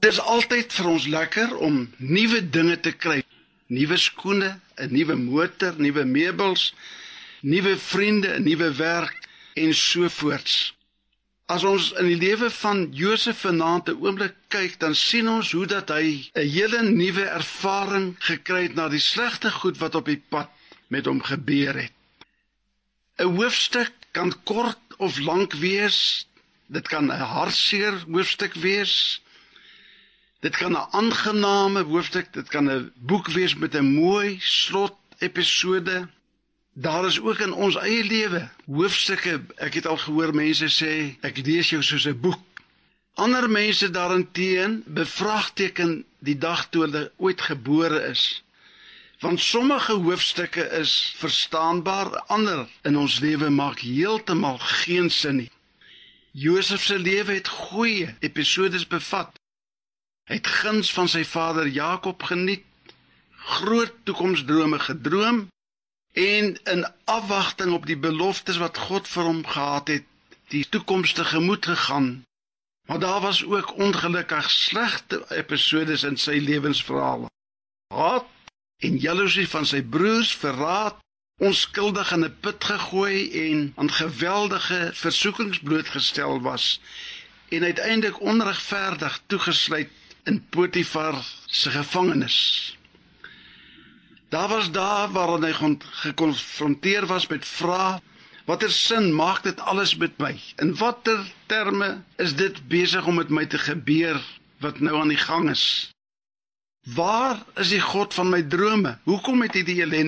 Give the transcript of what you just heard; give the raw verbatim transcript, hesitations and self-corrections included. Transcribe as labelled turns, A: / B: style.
A: Dit is altyd vir ons lekker om nuwe dinge te kry. Nuwe skoene, 'n nuwe motor, nuwe meubels, nuwe vriende, 'n nuwe werk en so voorts. As ons in die lewe van Josef vanaand 'n oomblik kyk, dan sien ons hoe dat hy 'n hele nuwe ervaring gekry het na die slegte goed wat op die pad met hom gebeur het. 'n Hoofstuk kan kort of lank wees, dit kan 'n hartseer hoofstuk wees, dit kan 'n aangename hoofstuk, dit kan 'n boek wees met 'n mooi slot episode. Daar is ook in ons eie lewe hoofstukke, ek het al gehoor mense sê, ek lees jou soos 'n boek. Ander mense daarenteen bevraagteken die dag toe hulle ooit gebore is. Want sommige hoofstukke is verstaanbaar, ander in ons lewe maak heeltemal geen sin nie. Josef se lewe het goeie episodes bevat. Hy het guns van sy vader Jakob geniet, groot toekomsdrome gedroom, en in afwagting op die beloftes wat God vir hom gehad het, die toekoms tegemoet gegaan. Maar daar was ook ongelukkig slegte episodes in sy lewensverhaal. Haat en jaloesie van sy broers, verraad, onskuldig in 'n put gegooi en aan geweldige versoekings blootgestel was, en uiteindelik onregverdig toegesluit in Potifar se gevangenis. Daar was daar waarin hy gekonfronteer was met vrae, watter sin maak dit alles met my? In watter terme is dit besig om met my te gebeur wat nou aan die gang is? Waar is die God van my drome? Hoekom het hy die ellende